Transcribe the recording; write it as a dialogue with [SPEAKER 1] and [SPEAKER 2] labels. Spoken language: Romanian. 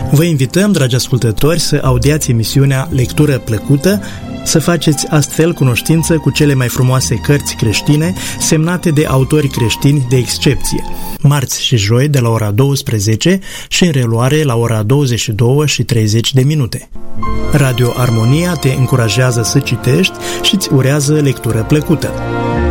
[SPEAKER 1] Vă invităm, dragi ascultători, să audiați emisiunea Lectură Plăcută, să faceți astfel cunoștință cu cele mai frumoase cărți creștine semnate de autori creștini de excepție, marți și joi de la ora 12 și în reluare la ora 22:30. Radio Armonia te încurajează să citești și îți urează lectură plăcută.